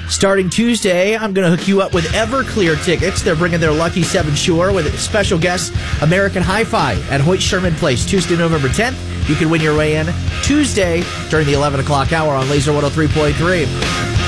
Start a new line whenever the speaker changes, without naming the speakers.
Starting Tuesday, I'm going to hook you up with Everclear tickets. They're bringing their Lucky 7 Shore with special guest American Hi-Fi at Hoyt Sherman Place, Tuesday, November 10th. You can win your way in Tuesday during the 11 o'clock hour on Laser 103.3.